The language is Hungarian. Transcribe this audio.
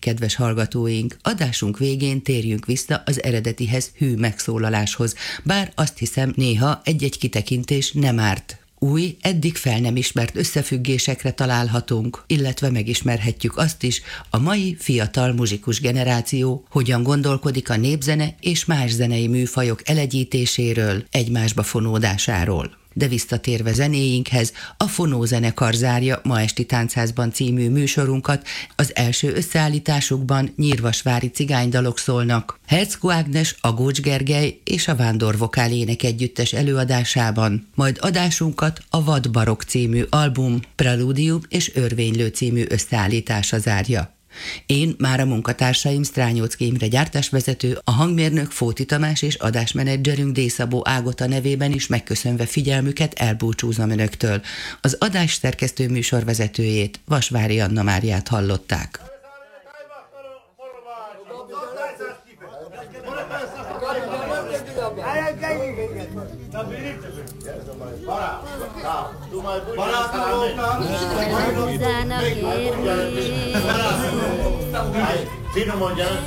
kedves hallgatóink, adásunk végén térjünk vissza az eredetihez hű megszólaláshoz, bár azt hiszem néha egy-egy kitekintés nem árt. Új, eddig fel nem ismert összefüggésekre találhatunk, illetve megismerhetjük azt is, a mai fiatal muzsikus generáció hogyan gondolkodik a népzene és más zenei műfajok elegyítéséről, egymásba fonódásáról. De visszatérve zenéinkhez, a Fonózenekar zárja Ma esti Táncházban című műsorunkat, az első összeállításukban nyírvasvári cigánydalok szólnak. Herczko Ágnes, a Gócs Gergely és a Vándor Vokál Ének Együttes előadásában, majd adásunkat a Vad Barokk című album, Preludium és Örvénylő című összeállítása zárja. Én már a munkatársaim Strányóczky Imre gyártásvezető, a hangmérnök Fóti Tamás és adásmenedzserünk D. Szabó Ágota nevében is megköszönve figyelmüket elbúcsúzom önöktől. Az adás szerkesztő műsorvezetőjét, Vasvári Anna Máriát hallották. Hozzának érni.